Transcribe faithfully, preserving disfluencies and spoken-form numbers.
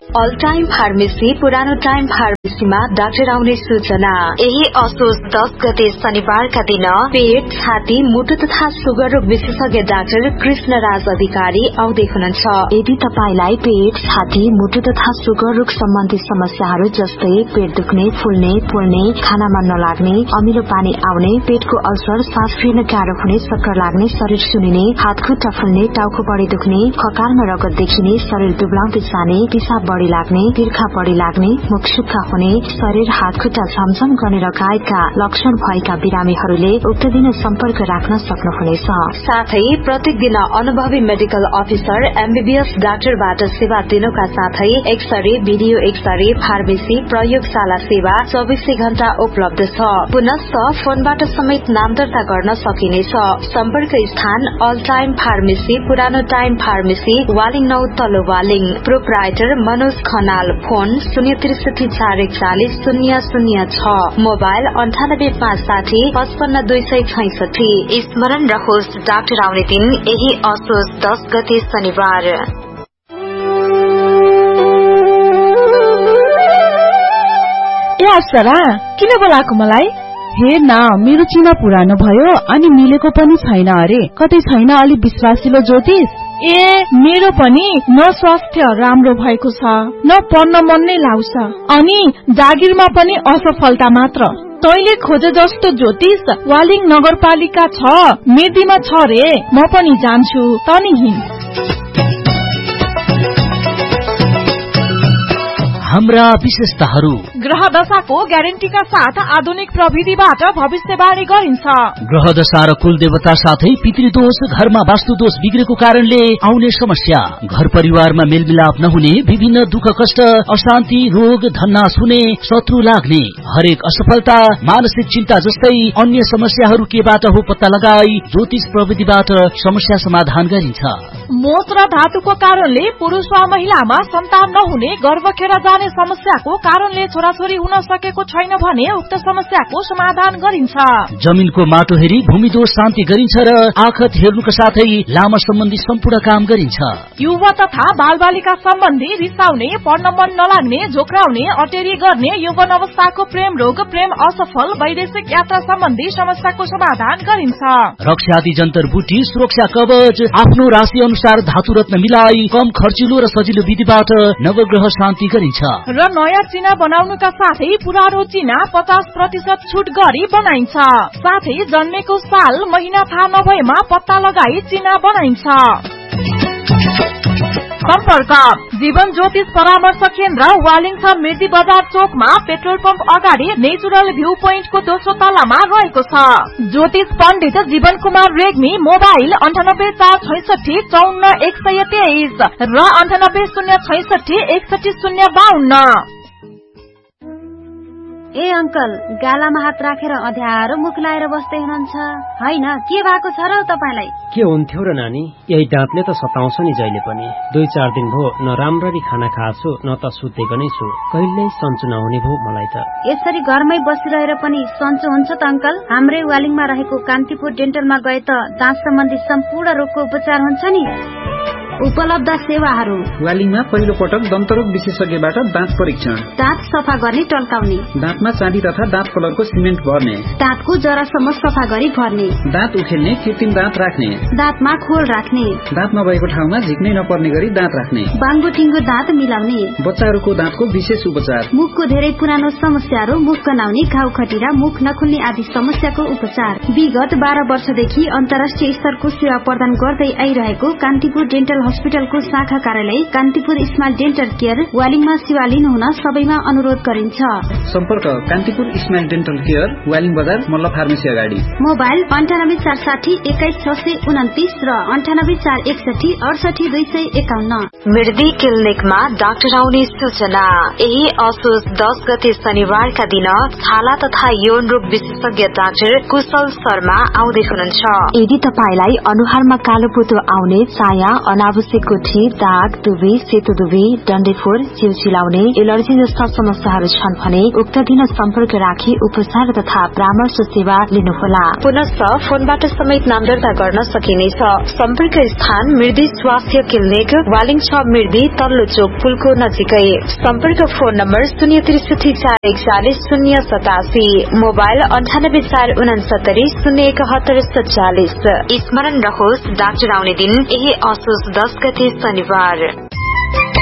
All time pharmacy पुरानो time फार्मेसीमा doctor आउने सूचना। यही असोज दस गते शनिबारका दिन पेट, छाती, मुटु तथा सुगर रोग विशेषज्ञ डाक्टर कृष्ण राज अधिकारी आउँदै हुनुहुन्छ। यदि तपाईलाई पेट, छाती, मुटु तथा सुगर रोग सम्बन्धी समस्याहरू जस्तै पेट दुख्ने, फुल्ने, पोल्ने, खानामा नलाग्ने, अमिलो पानी आउने, पेटको अल्सर, सास फेर्न गाह्रो हुने, चक्कर लाग्ने, शरीर सुनिने, हात खुट्टा फुल्ने, टाउको बढी दुख्ने, ककालमा रगत देखिने, शरीर दुब्लाउँदै जाने, पिसाब बढी लाग्ने, तिर्खा बढी लाग्ने, मुख सुक्खा हुने, शरीर हात खुट्टा झमझम गर्ने लगायतका लक्षण भएका बिरामीहरूले उक्त दिन सम्पर्क राख्न सक्नुहुनेछ। साथै प्रत्येक दिन अनुभवी मेडिकल अफिसर एमबीबीएस डाक्टरबाट सेवा दिनुका साथै एक्सरे, भिडियो एक्सरे, फार्मेसी, प्रयोगशाला सेवा चौबिसै घण्टा उपलब्ध छ। पुनश्च फोनबाट समेत नाम दर्ता गर्न सकिनेछ। सम्पर्क स्थान अल टाइम फार्मेसी पुरानो टाइम फार्मेसी, वालिङ नौ तल्लो वालिङ। प्रोप्राइटर मनोज खनाल। फोन शून्य त्रिसठी चार एकचालिस शून्य शून्य छ। मोबाइल अन्ठानब्बे पाँच साठी पचपन्न दुई सय छैसठी। स्मरण रहोस् डाक्टर आउने दिन यही असोज दस गते शनिबार। ए अप्सरा, किन बोलाएको मलाई? हेर न, मेरो चिना पुरानो भयो अनि मिलेको पनि छैन अरे। कतै छैन अलि विश्वासिलो ज्योतिष? ए मेरो पनि न स्वास्थ्य राम्रो भएको छ, न पढ्न मन नै लाग्छ, अनि जागिरमा पनि असफलता मात्र। तैले खोजे जस्तो ज्योतिष वालिङ नगरपालिका छ, मेर्दीमा छ रे। म पनि जान्छु, तनी हिँड। हाम्रा विशेषताहरू: ग्रह दशाको ग्यारेन्टीका साथ आधुनिक प्रविधिबाट भविष्यवाणी गरिन्छ। ग्रह दशा र कुल देवता साथै पितृदोष, घरमा वास्तु दोष बिग्रेको कारणले आउने समस्या, घर परिवारमा मेलमिलाप नहुने, विभिन्न दुःख कष्ट, अशान्ति, रोग, धन्नास हुने, शत्रु लाग्ने, हरेक असफलता, मानसिक चिन्ता जस्तै अन्य समस्याहरू केबाट हो पत्ता लगाई ज्योतिष प्रविधिबाट समस्या समाधान गरिन्छ। मोच र धातुको कारणले पुरुष वा महिलामा सन्तान नहुने, गर्भ खेर जाने समस्याको कारणले छोराछोरी हुन सकेको छैन भने उक्त समस्याको समाधान गरिन्छ। जमिनको माटो हेरी भूमि दोष शान्ति गरिन्छ र आखत हेर्नुका साथै लामा सम्बन्धी सम्पूर्ण काम गरिन्छ। युवा तथा बालबालिका सम्बन्धी रिसाउने, पढ्न मन नलाग्ने, झोक्राउने, अटेरी गर्ने, यौवन अवस्थाको प्रेम रोग, प्रेम असफल, वैदेशिक यात्रा सम्बन्धी समस्याको समाधान गरिन्छ। रक्षादि जन्तर बुटी, सुरक्षा कवच, आफ्नो राशि अनुसार धातु रत्न मिलाई कम खर्चिलो र सजिलो विधिबाट नवग्रह शान्ति गरिन्छ। र नयाँ चिना बनाउनुका साथै पुरानो चिना पचास प्रतिशत छुट गरी बनाइन्छ। साथै जन्मेको साल महिना थाहा नभएमा पत्ता लगाई चिना बनाइन्छ। सम्पर्क जीवन ज्योतिष परामर्श केन्द्र, वालिङ छ, मिर्दी बजार चोकमा, पेट्रोल पम्प अगाडि, नेचुरल भ्यू पोइन्टको दोस्रो तलामा रहेको छ। ज्योतिष पण्डित जीवन कुमार रेग्मी। मोबाइल अन्ठानब्बे चार छैसठी चौन्न एक सय तेइस र अन्ठानब्बे शून्य छैसठी एकसठी शून्य बाहन्न। ए अंकल, गालामा हात राखेर अध्यारो मुख लाएर बस्दै हुनुहुन्छ हैन? के भएको छ र तपाईलाई? के हुन्थ्यो र नानी, यही दाँतले त सताउँछ नि जहिले पनि। दुई चार दिन भो न राम्ररी खाना खाछु न त सुतेको नै छु। कहिल्यै सन्चो नहुने भो मलाई त। यसरी घरमै बसिरहेर पनि सन्चो हुन्छ त अंकल? हाम्रै वालिङमा रहेको कान्तिपुर डेन्टलमा गए त दाँत सम्बन्धी सम्पूर्ण रोगको उपचार हुन्छ नि। उपलब्ध सेवाहरू: वालिङमा पहिलो पटक दन्तरोग विशेषज्ञबाट दाँत परीक्षण, दाँत सफा गर्ने टल्काउने, दाँतमा चाँदी तथा दाँत कलरको सिमेन्ट भर्ने, दाँतको जरासम्म सफा गरी भर्ने, दाँत उखेल्ने, कृत्रिम दाँत राख्ने, दाँतमा खोल राख्ने, दाँत नभएको ठाउँमा झिक्नै नपर्ने गरी दाँत राख्ने, बाङ्गो ठिङ्गो दाँत मिलाउने, बच्चाहरूको दाँतको विशेष उपचार, मुखको धेरै पुरानो समस्याहरू, मुख गनाउने, घाउ खटिरा, मुख नखुल्ने आदि समस्याको उपचार। विगत बाह्र वर्षदेखि अन्तर्राष्ट्रिय स्तरको सेवा प्रदान गर्दै आइरहेको कान्तिपुर डेन्टल हस्पिटलको शाखा कार्यालय कान्तिपुर स्माइल डेन्टल केयर वालिङमा सेवा लिनुहुन सबैमा अनुरोध गरिन्छ। सम्पर्क Kantipur smile dental care, Waling बजार, मल्ल फार्मेसी अगाडि। मोबाइल अन्ठानब्बे चार साठी एक्काइस छ सय उन्तिस र अन्ठानब्बे चार एकसठी अडसठी दुई सय एकाउन्न। मिर्दी क्लिनिकमा डाक्टर आउने सूचना। यही असोज दस गते शनिबारका दिन छाला तथा यौन रोग विशेषज्ञ डाक्टर कुशल शर्मा आउँदै हुनुहुन्छ। यदि तपाईलाई अनुहारमा कालो पोतो आउने, चाया, अनावरण लाभुसे कोठी, दाग, दुबी, सेतो दुबी, डन्डेफोर, चिल चिलाउने, एलर्जी जस्ता समस्याहरू छन् भने उक्त दिन सम्पर्क राखी उपचार तथा परामर्श सेवा लिनुहोला। पुनश्च फोनबाट समेत नाम दर्ता गर्न सकिनेछ। सम्पर्क स्थान मृदी स्वास्थ्य क्लिनिक, वालिङ छ मृदी, तल्लो चोक पुलको नजिकै। सम्पर्क फोन नम्बर शून्य त्रिसठी चार एकचालिस शून्य सतासी, मोबाइल अन्ठानब्बे चार उनासत्तरी शून्य एकहत्तर सत्तालिस। स्मरण रहोस्, डाक्टर आउने दिन यही असोज दस गते शनिबार।